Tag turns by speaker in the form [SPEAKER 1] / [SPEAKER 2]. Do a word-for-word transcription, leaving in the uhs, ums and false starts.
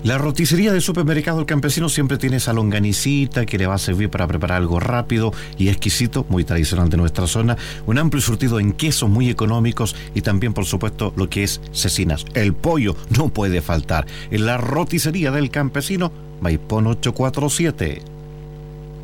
[SPEAKER 1] La roticería del supermercado El Campesino siempre tiene esa longanicita que le va a servir para preparar algo rápido y exquisito, muy tradicional de nuestra zona. Un amplio surtido en quesos muy económicos y también, por supuesto, lo que es cecinas. El pollo no puede faltar. En la roticería del Campesino, Maipón ocho cuatro siete.